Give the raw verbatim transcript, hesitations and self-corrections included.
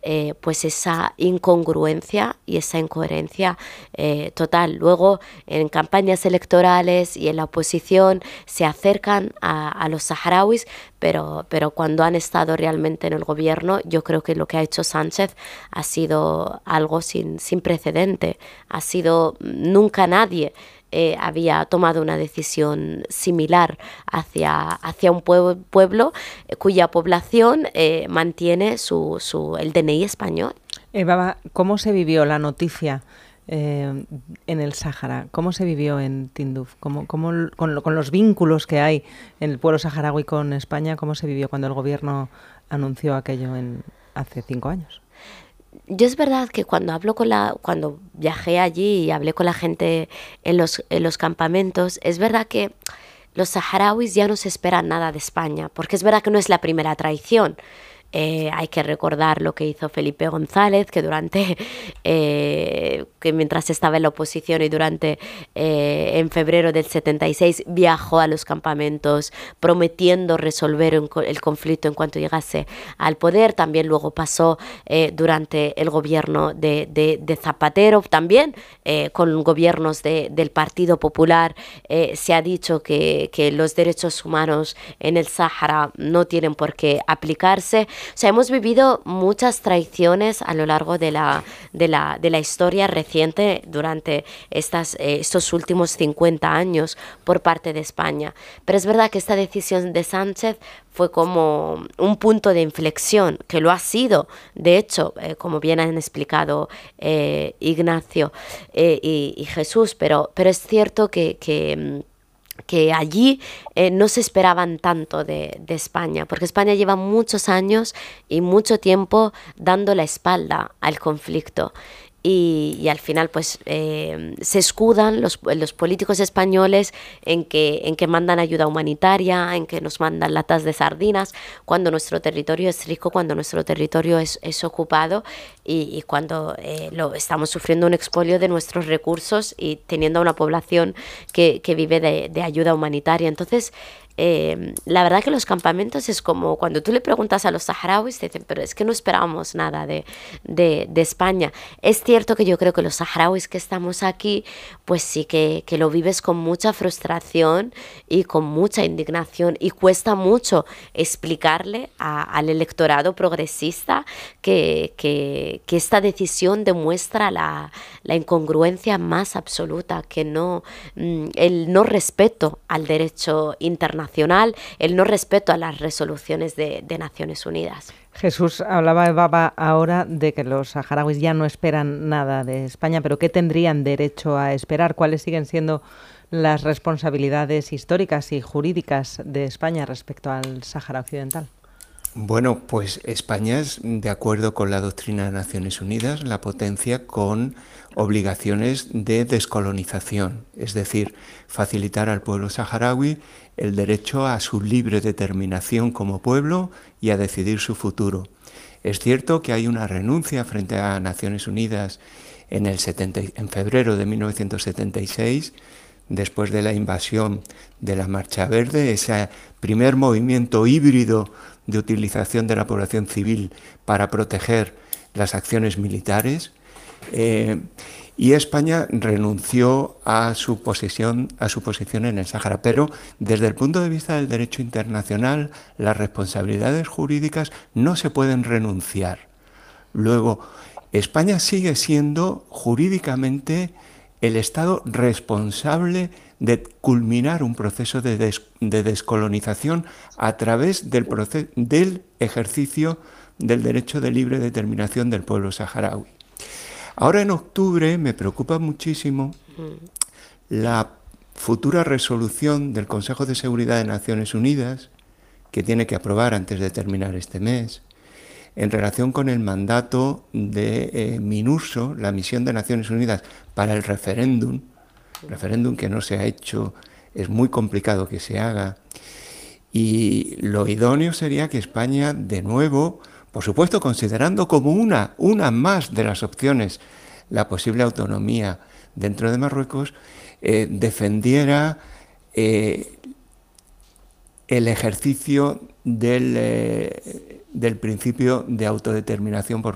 eh, pues esa incongruencia y esa incoherencia eh, total. Luego, en campañas electorales y en la oposición se acercan a, a los saharauis, pero, pero cuando han estado realmente en el gobierno, yo creo que lo que ha hecho Sánchez ha sido algo sin, sin precedente. Ha sido nunca nadie Eh, había tomado una decisión similar hacia, hacia un pueblo, pueblo eh, cuya población eh, mantiene su, su, el D N I español. Eh, Baba, ¿cómo se vivió la noticia eh, en el Sáhara? ¿Cómo se vivió en Tinduf? ¿Cómo, cómo, con, lo, con los vínculos que hay en el pueblo saharaui con España, ¿cómo se vivió cuando el gobierno anunció aquello en, hace cinco años? Yo es verdad que cuando hablo con la, cuando viajé allí y hablé con la gente en los, en los campamentos, es verdad que los saharauis ya no se esperan nada de España, porque es verdad que no es la primera traición. Eh, hay que recordar lo que hizo Felipe González, que durante eh, que mientras estaba en la oposición y durante eh, en febrero del setenta y seis viajó a los campamentos prometiendo resolver un, el conflicto en cuanto llegase al poder. También luego pasó eh, durante el gobierno de, de, de Zapatero, también eh, con gobiernos de, del Partido Popular. Eh, se ha dicho que, que los derechos humanos en el Sáhara no tienen por qué aplicarse. O sea, hemos vivido muchas traiciones a lo largo de la, de la, de la historia reciente durante estas, eh, estos últimos cincuenta años por parte de España. Pero es verdad que esta decisión de Sánchez fue como un punto de inflexión, que lo ha sido, de hecho, eh, como bien han explicado eh, Ignacio eh, y, y Jesús, pero, pero es cierto que... que que allí eh, no se esperaban tanto de, de España, porque España lleva muchos años y mucho tiempo dando la espalda al conflicto. Y, y al final pues eh, se escudan los, los políticos españoles en que, en que mandan ayuda humanitaria, en que nos mandan latas de sardinas, cuando nuestro territorio es rico, cuando nuestro territorio es, es ocupado y, y cuando eh, lo, estamos sufriendo un expolio de nuestros recursos y teniendo una población que, que vive de, de ayuda humanitaria. Entonces, Eh, la verdad que los campamentos es como cuando tú le preguntas a los saharauis, te dicen, pero es que no esperábamos nada de, de, de España. Es cierto que yo creo que los saharauis que estamos aquí, pues sí que, que lo vives con mucha frustración y con mucha indignación, y cuesta mucho explicarle a, al electorado progresista que, que, que esta decisión demuestra la, la incongruencia más absoluta, que no, el no respeto al derecho internacional, el no respeto a las resoluciones de, de Naciones Unidas. Jesús, hablaba Baba ahora de que los saharauis ya no esperan nada de España, pero ¿qué tendrían derecho a esperar? ¿Cuáles siguen siendo las responsabilidades históricas y jurídicas de España respecto al Sáhara Occidental? Bueno, pues España es, de acuerdo con la doctrina de Naciones Unidas, la potencia con obligaciones de descolonización, es decir, facilitar al pueblo saharaui el derecho a su libre determinación como pueblo y a decidir su futuro. Es cierto que hay una renuncia frente a Naciones Unidas en, el setenta, en febrero de mil novecientos setenta y seis, después de la invasión de la Marcha Verde, ese primer movimiento híbrido de utilización de la población civil para proteger las acciones militares, eh, y España renunció a su posición, a su posición en el Sáhara. Pero desde el punto de vista del derecho internacional, las responsabilidades jurídicas no se pueden renunciar. Luego, España sigue siendo jurídicamente el Estado responsable de culminar un proceso de, des, de descolonización a través del, proceso, del ejercicio del derecho de libre determinación del pueblo saharaui. Ahora en octubre me preocupa muchísimo la futura resolución del Consejo de Seguridad de Naciones Unidas, que tiene que aprobar antes de terminar este mes, en relación con el mandato de eh, MINURSO, la misión de Naciones Unidas para el referéndum, referéndum que no se ha hecho, es muy complicado que se haga, y lo idóneo sería que España, de nuevo, por supuesto considerando como una, una más de las opciones la posible autonomía dentro de Marruecos, eh, defendiera eh, el ejercicio del, eh, del principio de autodeterminación por